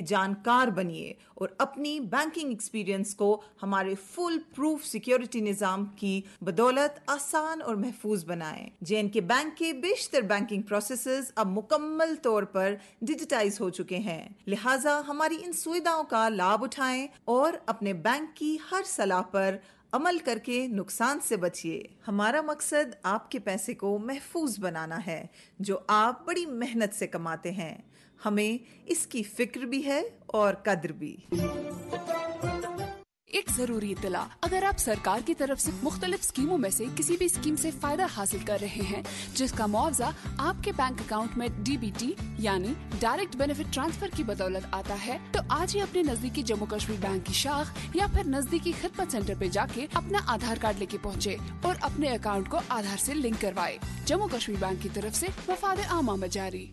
जानकार बनिए और अपनी बैंकिंग एक्सपीरियंस को हमारे फुल प्रूफ सिक्योरिटी निजाम की बदौलत आसान और महफूज बनाएं। J&K बैंक के बेशतर बैंकिंग प्रोसेसेस अब मुकम्मल तौर पर डिजिटाइज हो चुके हैं, लिहाजा हमारी इन सुविधाओं का लाभ उठाएं और अपने बैंक की हर सलाह पर अमल करके नुकसान से बचिए। हमारा मकसद आपके पैसे को महफूज बनाना है जो आप बड़ी मेहनत से कमाते हैं। हमें इसकी फिक्र भी है और कद्र भी। एक जरूरी इत्तला, अगर आप सरकार की तरफ से मुख्तलिफ स्कीमों में से किसी भी स्कीम से फायदा हासिल कर रहे हैं जिसका मुआवजा आपके बैंक अकाउंट में DBT यानी डायरेक्ट बेनिफिट ट्रांसफर की बदौलत आता है, तो आज ही अपने नजदीकी जम्मू कश्मीर बैंक की शाख या फिर नजदीकी खिदमत सेंटर पे जाके अपना आधार कार्ड लेके पहुँचे और अपने अकाउंट को आधार से लिंक करवाए। जम्मू कश्मीर बैंक की तरफ से मफाद आमा में जारी।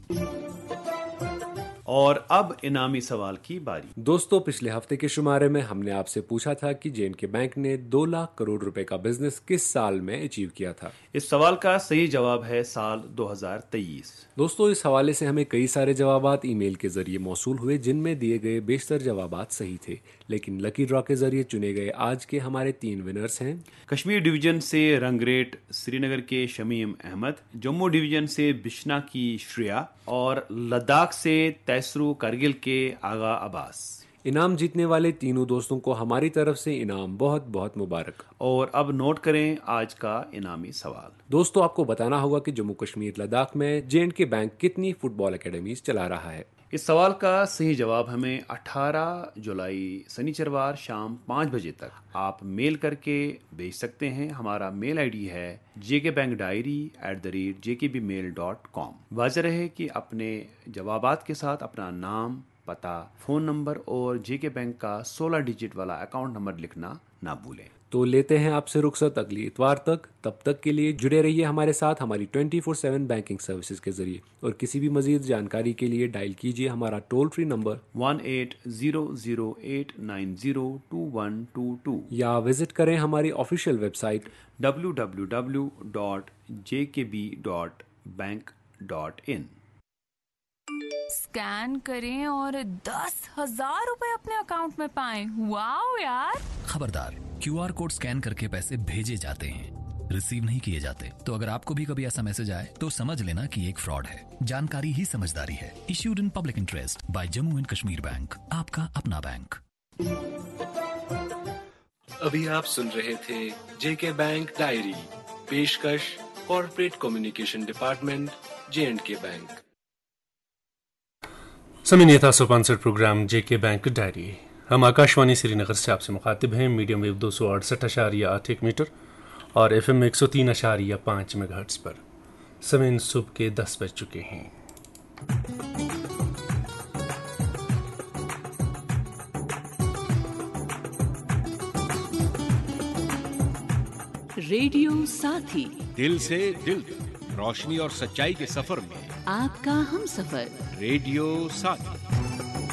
और अब इनामी सवाल की बारी। दोस्तों, पिछले हफ्ते के शुमारे में हमने आपसे पूछा था कि J&K बैंक ने 2 लाख करोड़ रुपए का बिजनेस किस साल में अचीव किया था। इस सवाल का सही जवाब है साल 2023। दोस्तों, इस हवाले से हमें कई सारे जवाबात ईमेल के जरिए मौसूल हुए जिनमें दिए गए बेशतर जवाबात सही थे, लेकिन लकी ड्रॉ के जरिए चुने गए आज के हमारे 3 विनर्स हैं। कश्मीर डिवीजन से रंगरेट श्रीनगर के शमीम अहमद, जम्मू डिवीजन से बिश्ना की श्रेया और लद्दाख से तैसरू करगिल के आगा अब्बास। इनाम जीतने वाले तीनों दोस्तों को हमारी तरफ से इनाम बहुत बहुत मुबारक। और अब नोट करें आज का इनामी सवाल। दोस्तों, आपको बताना होगा कि जम्मू कश्मीर लद्दाख में J&K बैंक कितनी फुटबॉल एकेडमीज चला रहा है। इस सवाल का सही जवाब हमें 18 जुलाई शनिचरवार शाम 5 बजे तक आप मेल करके भेज सकते हैं। हमारा मेल आईडी है jkbankdiary@jkbmail.com। वाज़ेह रहे कि अपने जवाबात के साथ अपना नाम, पता, फोन नंबर और J&K बैंक का 16 डिजिट वाला अकाउंट नंबर लिखना ना भूलें। तो लेते हैं आपसे रुखसत अगली इतवार तक। तब तक के लिए जुड़े रहिए हमारे साथ हमारी 24/7 बैंकिंग सर्विसेज के जरिए, और किसी भी मजीद जानकारी के लिए डायल कीजिए हमारा टोल फ्री नंबर 1800890222 या विजिट करें हमारी ऑफिशियल वेबसाइट www.jkb.bank.in। स्कैन करें और 10,000 रुपए अपने अकाउंट में पाएं। वाओ यार! खबरदार, QR कोड स्कैन करके पैसे भेजे जाते हैं, रिसीव नहीं किए जाते। तो अगर आपको भी कभी ऐसा मैसेज आए तो समझ लेना कि एक फ्रॉड है। जानकारी ही समझदारी है। Issued in public interest by Jammu and Kashmir bank, आपका अपना बैंक। अभी आप सुन रहे थे J&K बैंक डायरी, पेशकश corporate communication department, J&K bank. समय था 165 प्रोग्राम J&K बैंक डायरी। हम आकाशवाणी श्रीनगर से आपसे मुखातिब हैं। मीडियम वेव 268.81 मीटर और FM 103.5 मेगाहर्ट्ज पर। समय सुबह के 10 बज चुके हैं। रेडियो साथी, दिल से दिल तक रोशनी और सच्चाई के सफर में आपका हम सफर। रेडियो साथी।